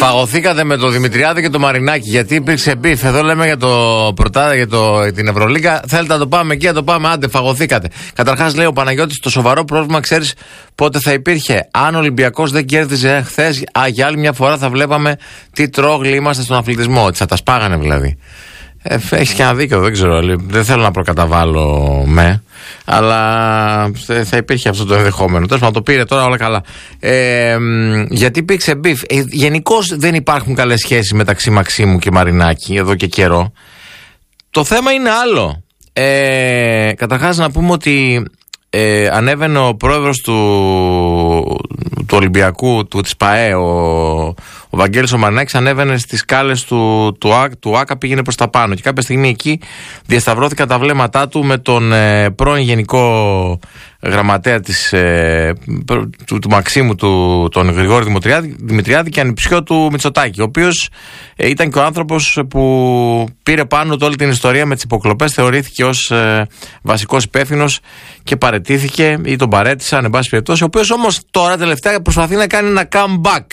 Φαγωθήκατε με το Δημητριάδη και το Μαρινάκη, γιατί υπήρξε μπιφ. Εδώ λέμε για το πρωτάδα, για την Ευρωλίγκα. Θέλετε να το πάμε εκεί, να το πάμε. Άντε, φαγωθήκατε. Καταρχάς, λέει ο Παναγιώτης, το σοβαρό πρόβλημα ξέρεις πότε θα υπήρχε. Αν ο Ολυμπιακός δεν κέρδιζε χθες, για άλλη μια φορά θα βλέπαμε τι τρόγλοι είμαστε στον αθλητισμό. Ότι θα τα σπάγανε δηλαδή. Έχεις και ένα δίκιο, δεν ξέρω. Δεν θέλω να προκαταβάλω αλλά θα υπήρχε αυτό το ενδεχόμενο. Τέλος πάντων, το πήρε τώρα όλα καλά. Γιατί υπήρξε μπιφ. Γενικώς δεν υπάρχουν καλές σχέσεις μεταξύ Μαξίμου και Μαρινάκη εδώ και καιρό. Το θέμα είναι άλλο. Καταρχάς να πούμε ότι ανέβαινε ο πρόεδρος του Ολυμπιακού, της ΠΑΕ, ο Βαγγέλης ο Μαρινάκης, ανέβαινε στις σκάλες του ΆΚΑ, πήγαινε προς τα πάνω και κάποια στιγμή εκεί διασταυρώθηκαν τα βλέμματά του με τον πρώην γενικό γραμματέα του Μαξίμου, τον Γρηγόρη Δημητριάδη, και ανιψιό του Μητσοτάκη, ο οποίος ήταν και ο άνθρωπος που πήρε πάνω του όλη την ιστορία με τις υποκλοπές, θεωρήθηκε ως βασικός υπεύθυνος και παραιτήθηκε ή τον παρέτησαν, εν πάση περιπτώσει, ο οποίος όμως τώρα τελευταία προσπαθεί να κάνει ένα comeback.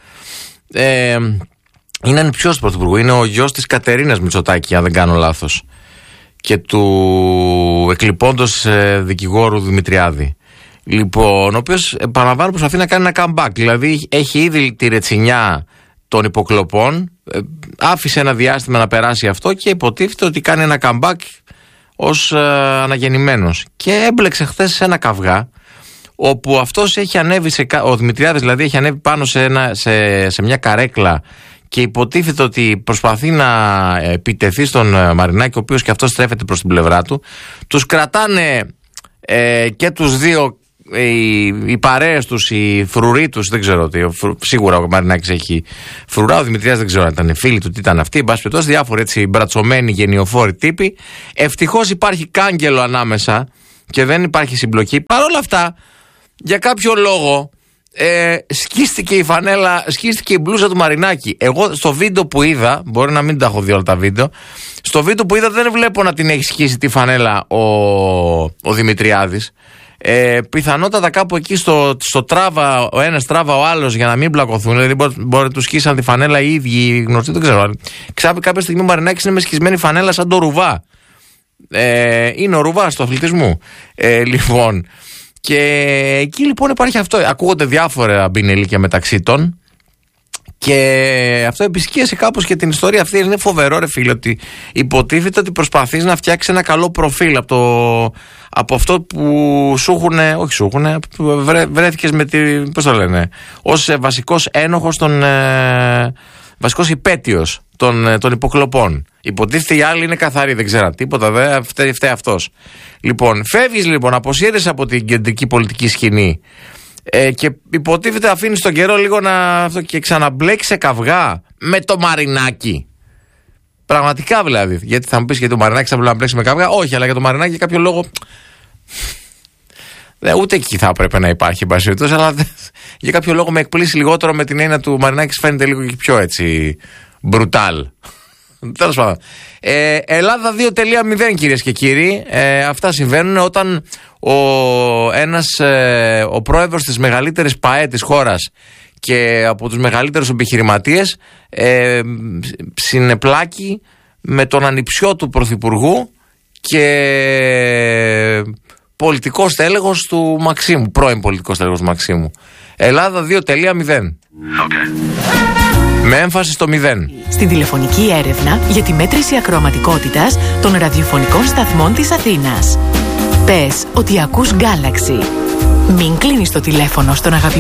Είναι ανιψιός του Πρωθυπουργού, είναι ο γιος της Κατερίνας Μητσοτάκη, αν δεν κάνω λάθος, και του εκλειπώντος δικηγόρου Δημητριάδη. Λοιπόν, ο οποίος παραλαμβάνω προσπαθεί να κάνει ένα comeback, δηλαδή έχει ήδη τη ρετσινιά των υποκλοπών, άφησε ένα διάστημα να περάσει αυτό και υποτίθεται ότι κάνει ένα comeback ως αναγεννημένος. Και έμπλεξε χθες σε ένα καυγά, όπου αυτός έχει ανέβει, ο Δημητριάδης δηλαδή έχει ανέβει πάνω σε μια καρέκλα και υποτίθεται ότι προσπαθεί να επιτεθεί στον Μαρινάκη, ο οποίος και αυτός στρέφεται προς την πλευρά του. Τους κρατάνε και τους δύο οι παρέες τους, οι φρουροί τους, δεν ξέρω τι. Σίγουρα ο Μαρινάκης έχει φρουρά, ο Δημητριάδης δεν ξέρω αν ήταν φίλοι του, τι ήταν αυτοί. Εν πάση περιπτώσει, διάφοροι έτσι μπρατσωμένοι γενιοφόροι τύποι. Ευτυχώς υπάρχει κάγκελο ανάμεσα και δεν υπάρχει συμπλοκή. Παρ' όλα αυτά, για κάποιο λόγο σκίστηκε η φανέλα, σκίστηκε η μπλούζα του Μαρινάκη. Εγώ στο βίντεο που είδα, μπορεί να μην τα έχω δει όλα τα βίντεο, στο βίντεο που είδα δεν βλέπω να την έχει σκίσει τη φανέλα ο Δημητριάδης. Πιθανότατα κάπου εκεί στο τράβα, ο ένας τράβα ο άλλος για να μην μπλακωθούν. Δηλαδή μπορεί να του σκίσαν τη φανέλα οι ίδιοι οι γνωστοί, δεν ξέρω. Κάποια στιγμή ο Μαρινάκης είναι με σκισμένη φανέλα σαν το Ρουβά. Είναι ο Ρουβάς του αθλητισμού. Λοιπόν, και εκεί λοιπόν υπάρχει αυτό. Ακούγονται διάφορα μπινελίκια μεταξύ των. Και αυτό επισκίασε κάπως και την ιστορία αυτή. Είναι φοβερό, ρε φίλε, ότι υποτίθεται ότι προσπαθείς να φτιάξεις ένα καλό προφίλ από αυτό που βρέθηκες με πώς το λένε, ως βασικός ένοχος βασικός υπέτειος των υποκλοπών. Υποτίθεται οι άλλοι είναι καθαροί, δεν ξέραν τίποτα, δεν φταίει αυτός. Λοιπόν, φεύγεις λοιπόν, αποσύρεσαι από την κεντρική πολιτική σκηνή και υποτίθεται αφήνεις τον καιρό λίγο και ξαναμπλέξεις σε καυγά με το Μαρινάκη. Πραγματικά δηλαδή. Γιατί θα μου πεις, γιατί το Μαρινάκη θα μπλέξει με καυγά? Όχι, αλλά για το Μαρινάκη για κάποιο λόγο. Ούτε εκεί θα έπρεπε να υπάρχει, εν πάση περιπτώσει, αλλά για κάποιο λόγο με εκπλήσει λιγότερο με την έννοια του Μαρινάκη, φαίνεται λίγο και πιο έτσι μπρουτάλ. Τέλος πάντων. Ελλάδα 2.0, κυρίες και κύριοι. Αυτά συμβαίνουν όταν ο πρόεδρος της μεγαλύτερης ΠΑΕ της χώρας και από τους μεγαλύτερους επιχειρηματίες συνεπλάκει με τον ανιψιό του πρωθυπουργού και πολιτικός τέλεχος του Μαξίμου, πρώην πολιτικός τέλεχος του Μαξίμου. Ελλάδα 2.0. Με έμφαση στο 0. Στην τηλεφωνική έρευνα για τη μέτρηση ακροαματικότητας των ραδιοφωνικών σταθμών της Αθήνας. Πες ότι ακούς Galaxy. Μην κλείνεις το τηλέφωνο στον αγαπημένο